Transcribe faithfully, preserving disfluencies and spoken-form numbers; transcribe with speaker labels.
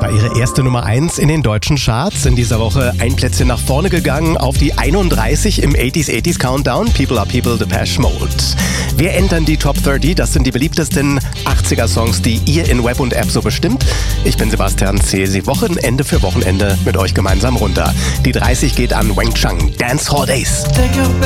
Speaker 1: war ihre erste Nummer eins in den deutschen Charts. In dieser Woche ein Plätzchen nach vorne gegangen auf die einunddreißig im achtziger achtziger Countdown. People are People, Depeche Mode. Wir entern die Top dreißig. Das sind die beliebtesten achtziger-Songs, die ihr in Web und App so bestimmt. Ich bin Sebastian, zähle sie Wochenende für Wochenende mit euch gemeinsam runter. Die dreißig geht an Wang Chung, Dance Hall Days.
Speaker 2: Take your